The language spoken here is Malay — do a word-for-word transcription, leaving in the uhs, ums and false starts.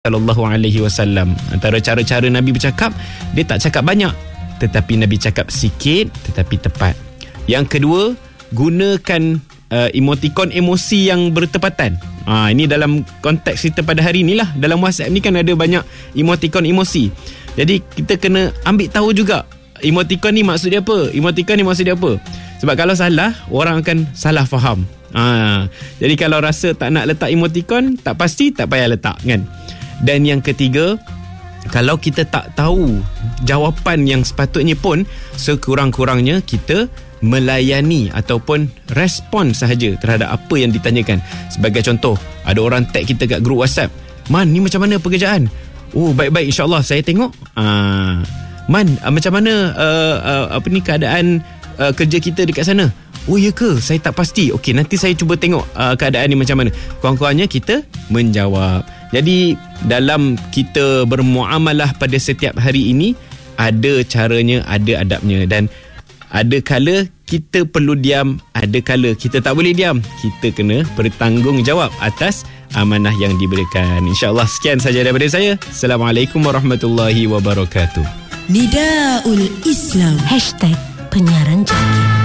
sallallahu alaihi wasallam. Antara cara-cara Nabi bercakap, dia tak cakap banyak, tetapi Nabi cakap sikit tetapi tepat. Yang kedua, gunakan uh, emotikon emosi yang bertepatan. Ha, ini dalam konteks kita pada hari inilah. Dalam WhatsApp ni kan ada banyak emotikon emosi. Jadi kita kena ambil tahu juga emotikon ni maksud dia apa, emotikon ni maksud dia apa. Sebab kalau salah, orang akan salah faham. Ha, jadi kalau rasa tak nak letak emotikon, tak pasti, tak payah letak kan. Dan yang ketiga, kalau kita tak tahu jawapan yang sepatutnya pun, sekurang-kurangnya kita melayani ataupun respon sahaja terhadap apa yang ditanyakan. Sebagai contoh, ada orang tag kita kat grup WhatsApp, "Man, ni macam mana pekerjaan?" "Oh, baik-baik, insyaAllah, saya tengok." Ah, "Man, uh, macam mana uh, uh, apa ni keadaan uh, kerja kita dekat sana?" "Oh, ya ke? Saya tak pasti. Okey, nanti saya cuba tengok uh, keadaan ni macam mana." Kurang-kurangnya kita menjawab. Jadi dalam kita bermuamalah pada setiap hari ini, ada caranya, ada adabnya. Dan ada kala kita perlu diam, ada kala kita tak boleh diam. Kita kena bertanggungjawab atas amanah yang diberikan. InsyaAllah sekian saja daripada saya. Assalamualaikum warahmatullahi wabarakatuh. Nidaul Islam Hashtag Penyiaran Jangkit.